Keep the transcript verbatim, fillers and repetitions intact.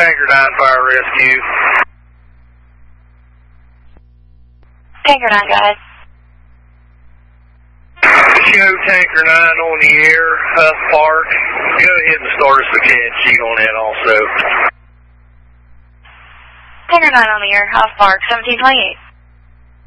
Tanker nine Fire Rescue. Tanker nine, guys. Show Tanker nine on the air, Huff Park. Go ahead and start us a CAD sheet on that also. Tanker nine on the air, Huff Park, seventeen twenty-eight.